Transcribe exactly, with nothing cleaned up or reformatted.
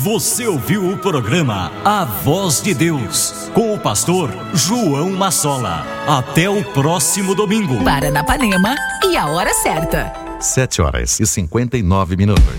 Você ouviu o programa A Voz de Deus, com o pastor João Massola. Até o próximo domingo. Paranapanema e a hora certa. Sete horas e cinquenta e nove minutos.